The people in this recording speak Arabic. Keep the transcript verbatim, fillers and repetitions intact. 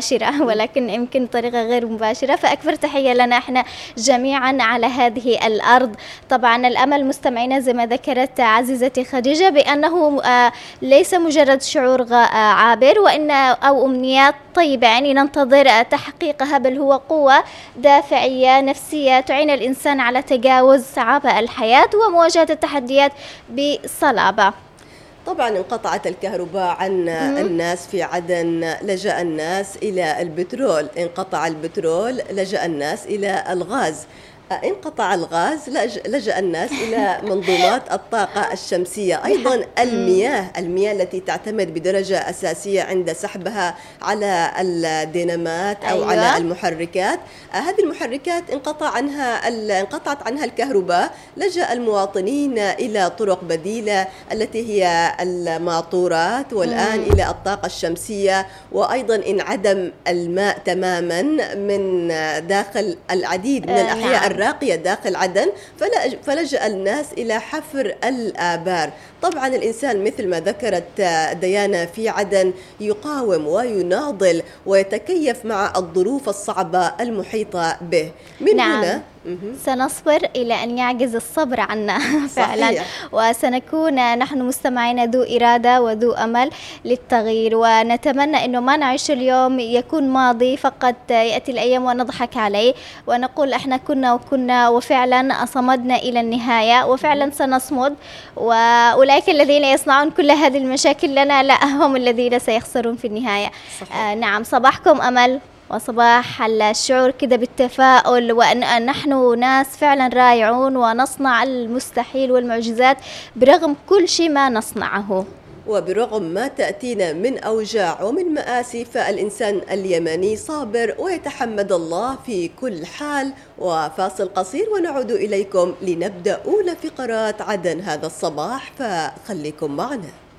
مباشرة ولكن يمكن طريقة غير مباشرة. فأكبر تحية لنا احنا جميعا على هذه الأرض. طبعا الأمل مستمعينا زي ما ذكرت عزيزتي خديجة بأنه ليس مجرد شعور عابر وإن أو أمنيات طيبة يعني ننتظر تحقيقها، بل هو قوة دافعية نفسية تعين الإنسان على تجاوز صعاب الحياة ومواجهة التحديات بصلابة. طبعا انقطعت الكهرباء عن الناس في عدن، لجأ الناس إلى البترول، انقطع البترول لجأ الناس إلى الغاز، انقطع الغاز لجأ الناس إلى منظومات الطاقة الشمسية. أيضا المياه المياه التي تعتمد بدرجة أساسية عند سحبها على الدينامات أو أيوة. على المحركات، هذه المحركات انقطع عنها انقطعت عنها الكهرباء، لجأ المواطنين إلى طرق بديلة التي هي الماطورات والآن مم. إلى الطاقة الشمسية. وأيضا انعدم الماء تماما من داخل العديد من الأحياء الراقية داخل عدن، فلجأ الناس إلى حفر الآبار. طبعا الإنسان مثل ما ذكرت ديانا في عدن يقاوم ويناضل ويتكيف مع الظروف الصعبة المحيطة به. من نعم. هنا سنصبر إلى أن يعجز الصبر عنا فعلا. صحيح. وسنكون نحن مستمعين ذو إرادة وذو أمل للتغيير، ونتمنى أنه ما نعيش اليوم يكون ماضي فقط يأتي الأيام ونضحك عليه ونقول إحنا كنا وكنا وفعلا صمدنا إلى النهاية وفعلا سنصمد. وأولئك الذين يصنعون كل هذه المشاكل لنا لا هم الذين سيخسرون في النهاية. آه نعم، صباحكم أمل وصباح الشعور كده بالتفاؤل، وأن نحن ناس فعلا رائعون ونصنع المستحيل والمعجزات برغم كل شيء ما نصنعه. وبرغم ما تأتينا من أوجاع ومن مآسي فالإنسان اليمني صابر ويتحمد الله في كل حال. وفاصل قصير ونعود إليكم لنبدأ أولى فقرات عدن هذا الصباح، فخليكم معنا.